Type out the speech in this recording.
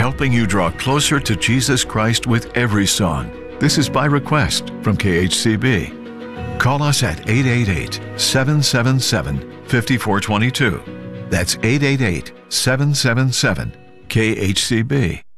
helping you draw closer to Jesus Christ with every song. This is by request from KHCB. Call us at 888-777-5422. That's 888-777-KHCB.